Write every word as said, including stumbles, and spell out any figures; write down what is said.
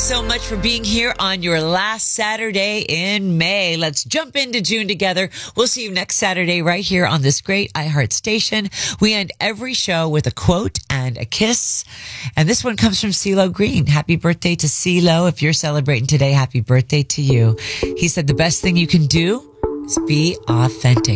so much for being here on your last Saturday in May. Let's jump into June together. We'll see you next Saturday right here on this great iHeart station. We end every show with a quote and a kiss. And this one comes from CeeLo Green. Happy birthday to CeeLo. If you're celebrating today, happy birthday to you. He said the best thing you can do is be authentic.